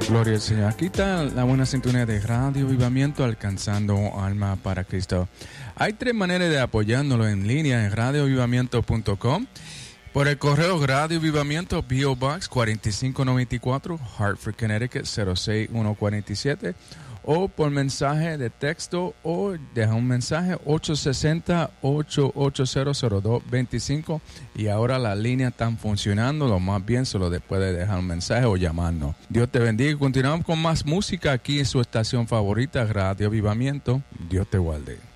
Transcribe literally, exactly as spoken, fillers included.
Gloria al Señor. Aquí está la buena sintonía de Radio Avivamiento, alcanzando alma para Cristo. Hay tres maneras de apoyándolo en línea en radio avivamiento punto com. Por el correo Radio Avivamiento, P O Box cuatro cinco nueve cuatro, Hartford, Connecticut cero seis uno cuatro siete. O por mensaje de texto o deja un mensaje ocho seis cero, ocho ocho cero, cero dos dos cinco. Y ahora las líneas están funcionando, lo más bien solo puede dejar un mensaje o llamarnos. Dios te bendiga y continuamos con más música aquí en su estación favorita, Radio Avivamiento. Dios te guarde.